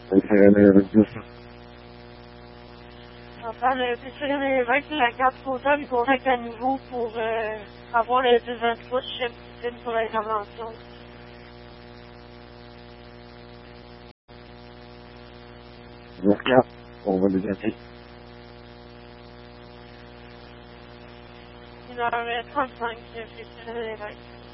Enfin, le préféré l'évêque, la carte photo, il contacte à nouveau pour avoir le 23 chef pour l'intervention. Donc là, on va les appeler. 1h35, le préféré l'évêque.